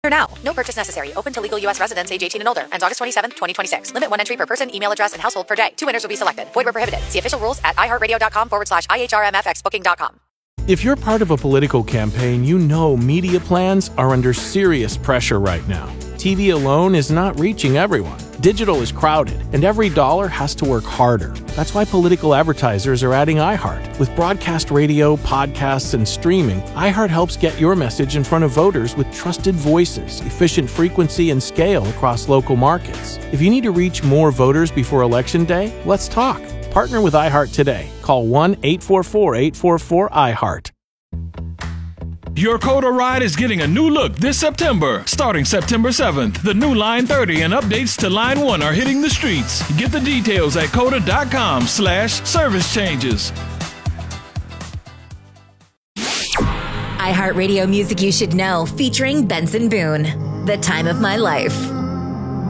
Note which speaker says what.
Speaker 1: now. No purchase necessary. Open to legal U.S. residents age 18 and older. Ends August 27th, 2026. Limit one entry per person, email address, and household per day. 2 winners will be selected. Void where prohibited. See official rules at iHeartRadio.com/IHRMFXBooking.com.
Speaker 2: If you're part of a political campaign, you know media plans are under serious pressure right now. TV alone is not reaching everyone. Digital is crowded, and every dollar has to work harder. That's why political advertisers are adding iHeart. With broadcast radio, podcasts, and streaming, iHeart helps get your message in front of voters with trusted voices, efficient frequency, and scale across local markets. If you need to reach more voters before Election Day, let's talk. Partner with iHeart today. Call 1-844-844-iHeart.
Speaker 3: Your Coda ride is getting a new look this September. Starting September 7th, the new Line 30 and updates to Line 1 are hitting the streets. Get the details at coda.com/service changes.
Speaker 4: iHeartRadio Music You Should Know, featuring Benson Boone. The Time of My Life.